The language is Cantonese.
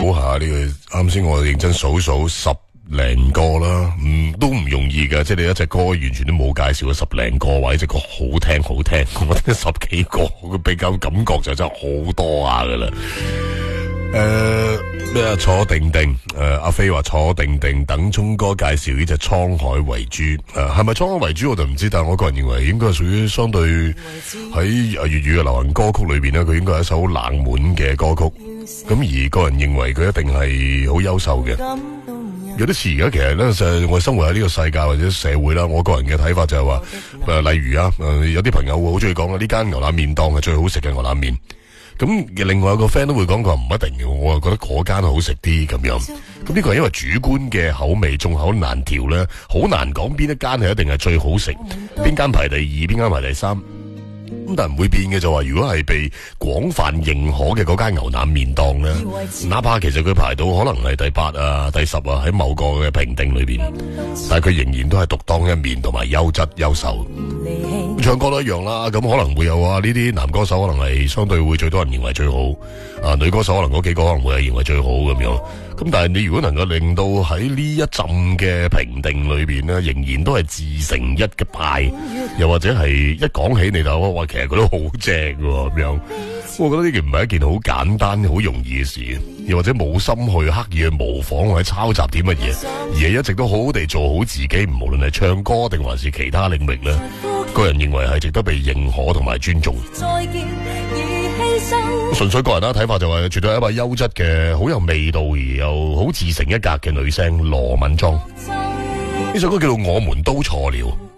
估下呢個啱先，我認真數10零個啦，都唔容易㗎。即係你一隻歌完全都冇介紹過10零個，或者隻歌好聽，我聽10幾個，佢比較感覺就真係好多下噶啦。咩啊？坐定定，阿飛話坐定定等聰哥介紹呢隻滄海遺珠，係咪滄海遺珠我就唔知，但係我個人認為應該係屬於相對喺粵語嘅流行歌曲裏邊咧，佢應該係一首好冷門嘅歌曲。咁而個人認為佢一定係好優秀嘅。有啲詞而家其實咧，我生活喺呢個世界或者社會啦，我個人嘅睇法就係話，例如有啲朋友會好中意講呢間牛腩麵檔係最好食嘅牛腩麵。咁另外有個 friend 都會講佢話唔一定嘅，我覺得嗰間好食啲咁樣。咁呢個係因為主觀嘅口味，眾口難調咧，好難講邊一間係一定係最好食，邊間排第二，邊間排第三。咁但係唔會變嘅就話，如果係被廣泛認可嘅嗰間牛腩麵檔咧，哪怕其實佢排到可能係第8啊、第10啊喺某個嘅評定裏邊，但係佢仍然都係獨當一面同埋優質優秀。唱歌都一樣啦，咁可能會有呢啲男歌手可能係相對會最多人認為最好，女歌手可能嗰幾個可能會係認為最好咁樣。咁但係你如果能夠令到喺呢一陣嘅評定裏邊咧，仍然都係自成一嘅派，又或者係一講起你就話其實佢都好正喎咁樣，我覺得呢件唔係一件好簡單好容易嘅事，又或者冇心去刻意去模仿或者抄襲啲乜嘢，而係一直都好好地做好自己，無論係唱歌定還是其他領域咧，個人認為係值得被認可同埋尊重。純粹個人啦睇法就係絕對係一位優質嘅好有味道而又好自成一格嘅女聲羅敏莊。呢首歌叫做《我們都錯了》。